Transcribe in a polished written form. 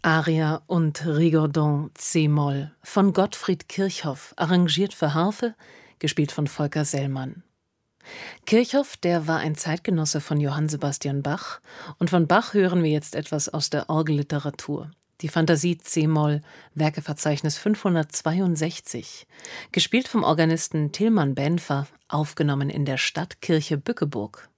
Aria und Rigodon c-Moll von Gottfried Kirchhoff, arrangiert für Harfe, gespielt von Volker Sellmann. Kirchhoff, der war ein Zeitgenosse von Johann Sebastian Bach, und von Bach hören wir jetzt etwas aus der Orgelliteratur. Die Fantasie c-Moll, Werkeverzeichnis 562, gespielt vom Organisten Tilman Benfer, aufgenommen in der Stadtkirche Bückeburg.